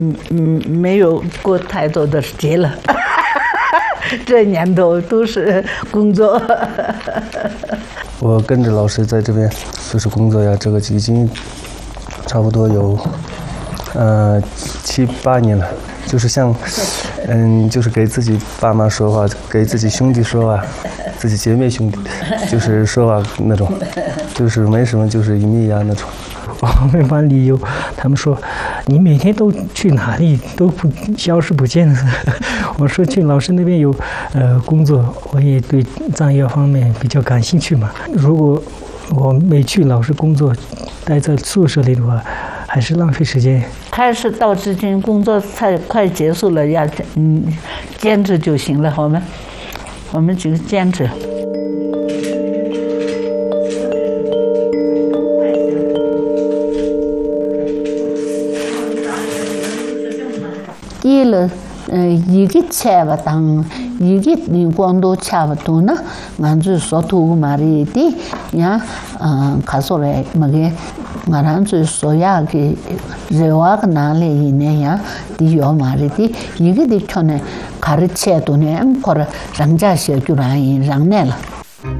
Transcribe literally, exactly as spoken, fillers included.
嗯嗯，没有过太多的节了，这年头都是工作。 我跟着老师在这边就是工作呀，这个已经差不多有呃七八年了。就是像，嗯，就是给自己爸妈说话，给自己兄弟说话，自己姐妹兄弟，就是说话那种，就是没什么，就是一米呀那种。 我们班里有，他们说你每天都去哪里都不消失不见了。我说去老师那边有呃工作，我也对藏药方面比较感兴趣嘛。如果我没去老师工作，待在宿舍里的话，还是浪费时间。 开始到至今工作才快结束了，要嗯坚持就行了。我们我们就坚持。 一了，呃，一个菜不当，一个你光都差不多呢。俺就说图嘛的的，呀，嗯，看出来么个，俺就说呀个，热话个哪里一年呀，的要嘛的的，一个的穿呢，看着菜多呢，俺可能人家小就来人来了。